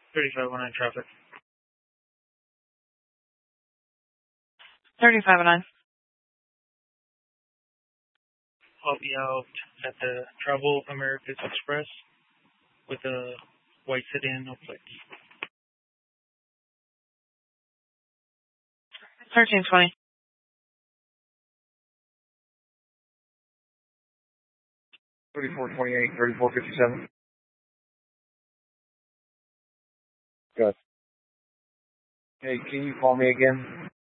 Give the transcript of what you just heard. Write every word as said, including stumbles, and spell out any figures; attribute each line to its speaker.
Speaker 1: thirty-five oh nine traffic.
Speaker 2: thirty-five oh nine.
Speaker 1: I'll be out at the Travel Americas Express with a white sedan, no plates.
Speaker 2: thirteen twenty.
Speaker 3: thirty-four twenty-eight, thirty-four fifty-seven. Good. Hey, can you call me again?